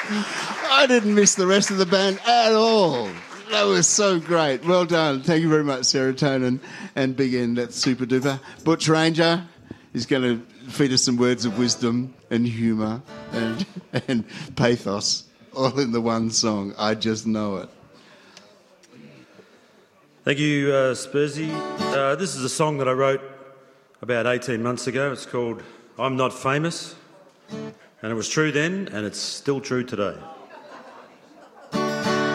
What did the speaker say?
I didn't miss the rest of the band at all. That was so great. Well done. Thank you very much, Serotonin and Big N. That's super duper. Butch Ranger is going to feed us some words of wisdom and humour and pathos, all in the one song. I just know it. Thank you, Spursy. This is a song that I wrote about 18 months ago. It's called I'm Not Famous, and it was true then, and it's still true today.